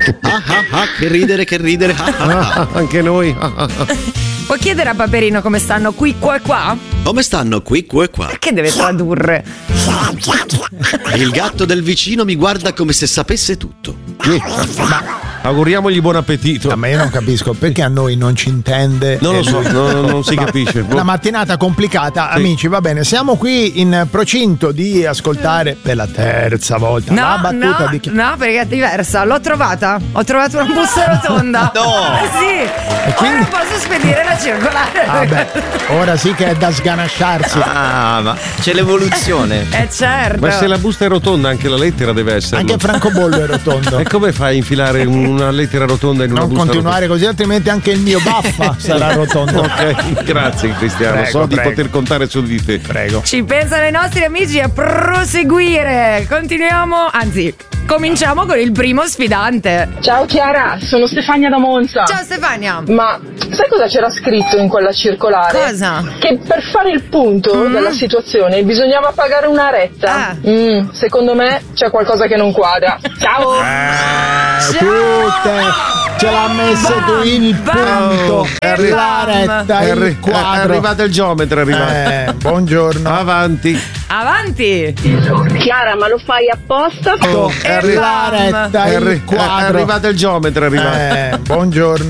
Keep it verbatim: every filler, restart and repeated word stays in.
Ah, ah, ah, che ridere, che ridere. Ah, ah, ah. Anche noi. Può chiedere a Paperino come stanno qui, qua e qua? Come stanno qui, qua e qua? Perché deve tradurre? Il gatto del vicino mi guarda come se sapesse tutto. Ma auguriamogli buon appetito. Ma io non capisco perché a noi non ci intende. Non lo so, no, no, non si Ma capisce. Una mattinata complicata, sì. Amici, va bene, siamo qui in procinto di ascoltare per la terza volta No, la battuta no, di chi... no, perché è diversa. L'ho trovata. Ho trovato una busta rotonda. No! Eh sì. E quindi... Ora posso spedire la circolare. Ah beh, ora sì che è da sganasciarsi. Ah, ma c'è l'evoluzione. Eh certo. Ma se la busta è rotonda, anche la lettera deve essere. Anche francobollo è rotondo. E come fai a infilare una lettera rotonda in una Non busta continuare rotonda? così, altrimenti anche il mio baffa sarà rotondo. Ok, grazie Cristiano, Prego, so di prego. poter contare su di te. Prego. Ci pensano i nostri amici a proseguire. Continuiamo, anzi, cominciamo con il primo sfidante. Ciao Chiara, sono Stefania da Monza. Ciao Stefania. Ma sai cosa c'era scritto in quella circolare? Cosa? Che per fare il punto Mm. della situazione bisognava pagare una retta. Ah. Mm, secondo me c'è qualcosa che non quadra. Ciao! Eh, tutte ce l'ha messa tu il punto, e la bam. retta, È, il arri- è quadro. arrivato il geometra, è arrivato. Eh, buongiorno. Avanti. Avanti. Chiara, ma lo fai apposta? È E arri- la bam. retta, È, arri- il è quadro. arrivato il geometra, è arrivato. Eh, buongiorno.